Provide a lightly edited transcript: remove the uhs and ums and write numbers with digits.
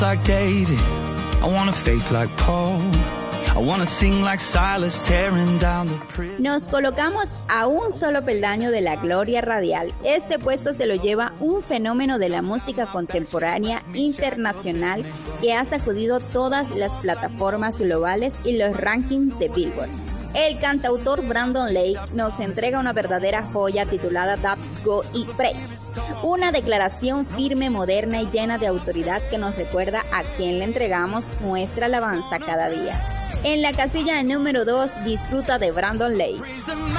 Like David, I want a faith like Paul. I want to sing like Silas, tearing down the prison. Nos colocamos a un solo peldaño de la gloria radial. Este puesto se lo lleva un fenómeno de la música contemporánea internacional que ha sacudido todas las plataformas globales y los rankings de Billboard. El cantautor Brandon Lake nos entrega una verdadera joya titulada That Go y Praise, una declaración firme, moderna y llena de autoridad que nos recuerda a quien le entregamos nuestra alabanza cada día. En la casilla número 2, disfruta de Brandon Lake.